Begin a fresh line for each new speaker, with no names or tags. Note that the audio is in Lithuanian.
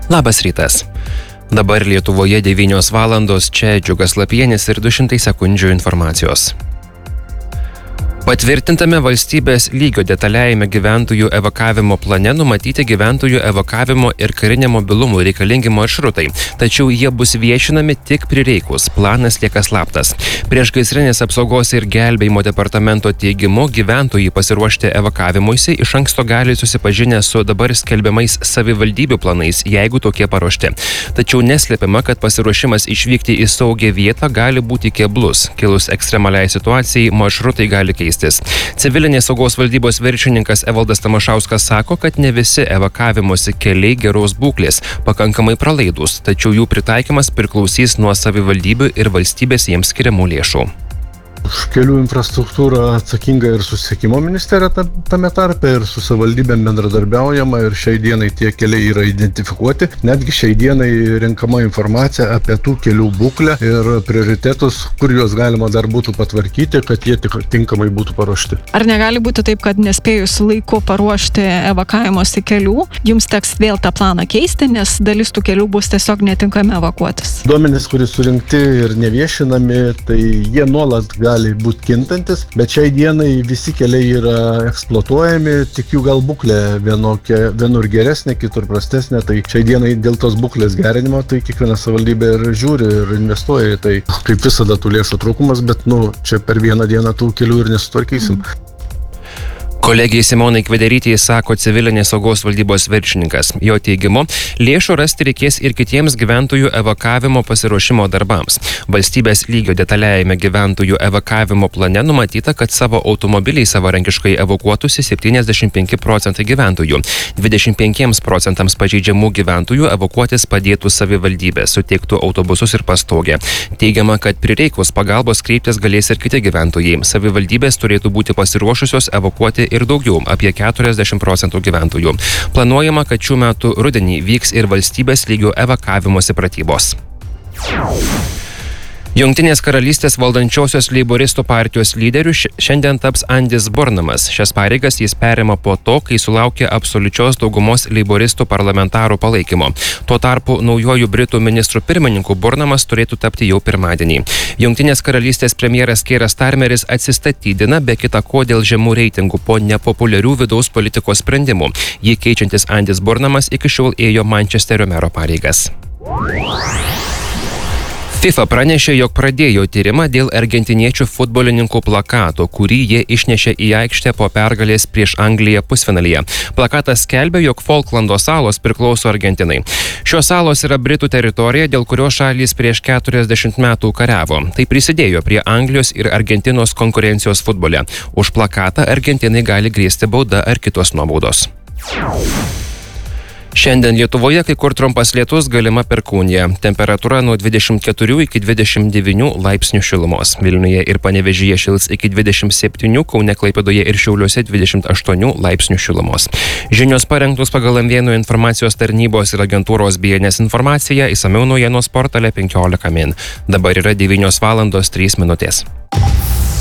Labas rytas. Dabar Lietuvoje 9 valandos, čia Džiugas Lapienis ir 200 sekundžių informacijos. Patvirtintame valstybės lygio detaliajame gyventojų evakavimo plane numatyti gyventojų evakavimo ir karinio mobilumo reikalingi maršrutai, tačiau jie bus viešinami tik prireikus, planas lieka slaptas. Priešgaisrinės apsaugos ir gelbėjimo departamento teigimu, gyventojai pasiruošti evakavimuisi iš anksto gali susipažinę su dabar skelbiamais savivaldybių planais, jeigu tokie paruošti. Tačiau neslepiama, kad pasiruošimas išvykti į saugią vietą gali būti keblus. Kilus ekstremaliai situacijai, maršrutai gali keistis. Civilinės saugos valdybos viršininkas Evaldas Tamašauskas sako, kad ne visi evakavimosi keliai geros būklės, pakankamai pralaidūs, tačiau jų pritaikymas priklausys nuo savivaldybių ir valstybės jiems skiriamų lėšų.
Už kelių infrastruktūrą atsakinga ir susisiekimo ministerija tame tarpe, ir su savivaldybėm bendradarbiaujama, ir šiai dienai tie keliai yra identifikuoti. Netgi šiai dienai renkama informacija apie tų kelių būklę ir prioritetus, kur juos galima dar būtų patvarkyti, kad jie tinkamai būtų paruošti.
Ar negali būti taip, kad nespėjus laiku paruošti evakavimosi kelių, jums teks vėl tą planą keisti, nes dalis tų kelių bus tiesiog netinkami evakuotis?
Duomenys, kurie surinkti ir neviešinami, tai jie nuolat gali būti kintantis, bet šiai dienai visi keliai yra eksploatuojami, tik jų gal būklė vienur geresnė, kitur prastesnė, tai šiai dienai dėl tos būklės gerinimo, tai kiekviena savivaldybė ir žiūri ir investuoja į tai. Kaip visada tų lėšų trūkumas, bet čia per vieną dieną tų kelių ir nesutvarkysim.
Kolegijai Simonai Kvederytei sako civilinės saugos valdybos viršininkas. Jo teigimu, lėšų rasti reikės ir kitiems gyventojų evakavimo pasiruošimo darbams. Valstybės lygio detaliajame gyventojų evakavimo plane numatyta, kad savo automobiliai savarankiškai evakuotųsi 75% gyventojų. 25% pažeidžiamų gyventojų evakuotis padėtų savivaldybė, suteiktų autobusus ir pastogę. Teigiama, kad prireikus pagalbos kreiptis galės ir kiti gyventojai. Savivaldybės turėtų būti pasiruošusios evakuoti ir daugiau, apie 40% gyventojų. Planuojama, kad šių metų rudenį vyks ir valstybės lygio evakavimosi pratybos. Jungtinės karalystės valdančiosios leiboristų partijos lyderiu šiandien taps Andis Burnamas. Šias pareigas jis perima po to, kai sulaukė absoliučios daugumos leiboristų parlamentarų palaikymo. Tuo tarpu naujuoju Britų ministru pirmininku Burnamas turėtų tapti jau pirmadienį. Jungtinės karalystės premjeras Keiras Starmeris atsistatydina be kita ko dėl žemų reitingų po nepopuliarių vidaus politikos sprendimų. Jį keičiantis Andis Burnamas iki šiol ėjo Mančesterio mero pareigas. FIFA pranešė, jog pradėjo tyrimą dėl argentiniečių futbolininkų plakato, kurį jie išnešė į aikštę po pergalės prieš Angliją pusfinalyje. Plakatas skelbia, jog Folklando salos priklauso Argentinai. Šios salos yra Britų teritorija, dėl kurios šalys prieš 40 metų kariavo. Tai prisidėjo prie Anglijos ir Argentinos konkurencijos futbole. Už plakatą Argentinai gali grėsti bauda ar kitos nuobaudos. Šiandien Lietuvoje kai kur trumpas lietus, galima perkūnija. Temperatūra nuo 24 iki 29 laipsnių šilumos. Vilniuje ir Panevėžyje šils iki 27, Kaune, Klaipėdoje ir Šiauliuose 28 laipsnių šilumos. Žinios parengtos pagal M1 informacijos tarnybos ir agentūros BNS informaciją, išsamiau naujienos portale 15 min. Dabar yra 9 valandos 3 minutės.